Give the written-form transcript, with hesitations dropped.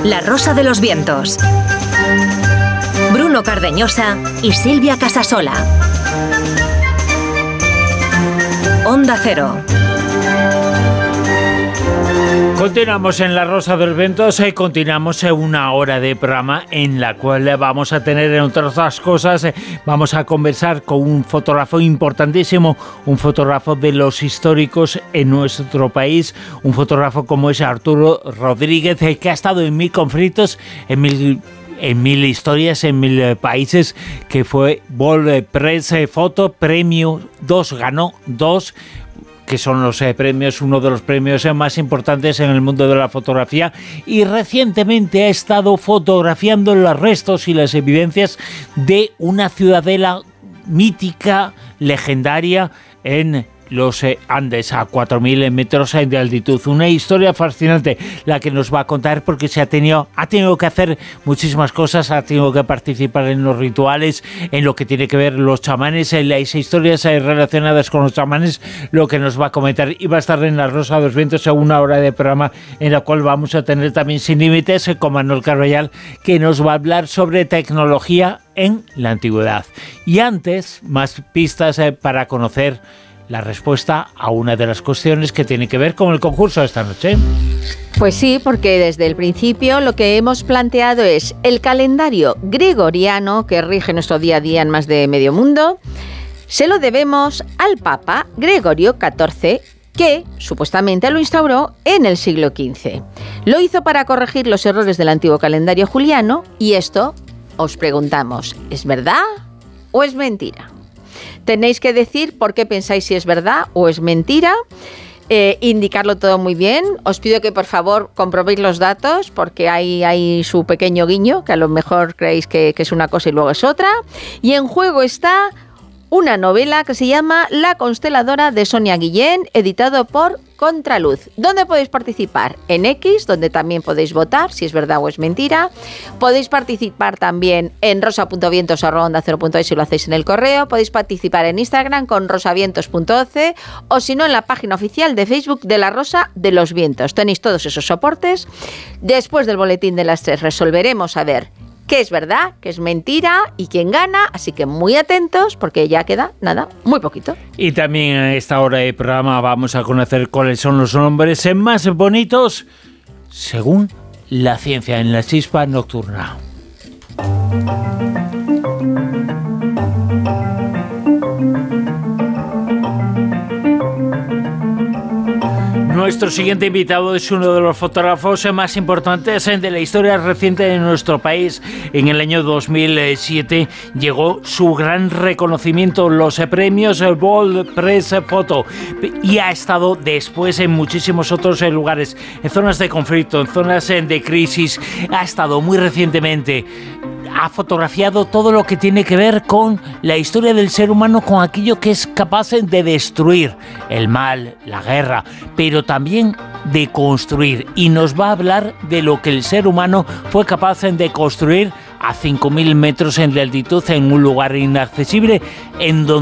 La Rosa de los Vientos. Bruno Cardeñosa y Silvia Casasola. Onda Cero. Continuamos en La Rosa de los Vientos y continuamos en una hora de programa en la cual vamos a tener, entre otras cosas, vamos a conversar con un fotógrafo importantísimo, un fotógrafo de los históricos en nuestro país, un fotógrafo como es Arturo Rodríguez, que ha estado en 1000 conflictos, en mil historias, en 1000 países, que fue World Press Photo, premio 2, ganó 2, que son los premios, uno de los premios más importantes en el mundo de la fotografía, y recientemente ha estado fotografiando los restos y las evidencias de una ciudadela mítica, legendaria, en los Andes, a 4.000 metros de altitud. Una historia fascinante la que nos va a contar, porque ha tenido que hacer muchísimas cosas, ha tenido que participar en los rituales, en lo que tiene que ver los chamanes, en las historias relacionadas con los chamanes, lo que nos va a comentar. Y va a estar en La Rosa de los Vientos en una hora de programa en la cual vamos a tener también Sin Límites con Manuel Carvallal, que nos va a hablar sobre tecnología en la antigüedad. Y antes, más pistas para conocer la respuesta a una de las cuestiones que tiene que ver con el concurso de esta noche. Pues sí, porque desde el principio lo que hemos planteado es el calendario gregoriano que rige nuestro día a día en más de medio mundo. Se lo debemos al Papa Gregorio XIV, que supuestamente lo instauró en el siglo XV. Lo hizo para corregir los errores del antiguo calendario juliano, y esto os preguntamos, ¿es verdad o es mentira? Tenéis que decir por qué pensáis si es verdad o es mentira, indicarlo todo muy bien. Os pido que por favor comprobéis los datos, porque hay su pequeño guiño, que a lo mejor creéis que es una cosa y luego es otra. Y en juego está una novela que se llama La consteladora, de Sonia Guillén, editado por Contraluz. ¿Dónde podéis participar? En X, donde también podéis votar si es verdad o es mentira. Podéis participar también en rosa.vientos@onda0.es si lo hacéis en el correo. Podéis participar en Instagram con rosavientos.oce, o si no en la página oficial de Facebook de La Rosa de los Vientos. Tenéis todos esos soportes. Después del boletín de las 3 resolveremos a ver qué es verdad, qué es mentira y quién gana, así que muy atentos, porque ya queda, nada, muy poquito. Y también en esta hora de programa vamos a conocer cuáles son los nombres más bonitos según la ciencia en la chispa nocturna. Nuestro siguiente invitado es uno de los fotógrafos más importantes de la historia reciente de nuestro país. En el año 2007 llegó su gran reconocimiento, los premios World Press Photo, y ha estado después en muchísimos otros lugares, en zonas de conflicto, en zonas de crisis. Ha estado muy recientemente, ha fotografiado todo lo que tiene que ver con la historia del ser humano, con aquello que es capaz de destruir, el mal, la guerra, pero también de construir. Y nos va a hablar de lo que el ser humano fue capaz de construir a 5.000 metros de altitud, en un lugar inaccesible, en donde